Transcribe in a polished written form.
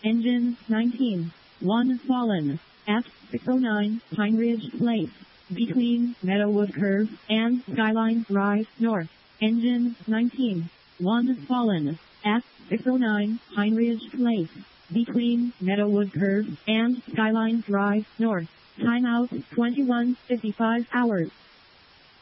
Engine 19. 1 fallen. At 609 Pine Ridge Place. Between Meadowood Curve and Skyline Drive North. Engine 19. 1 fallen. At 609 Pine Ridge Place. Between Meadowood Curve and Skyline Drive North. Timeout 21:55 hours.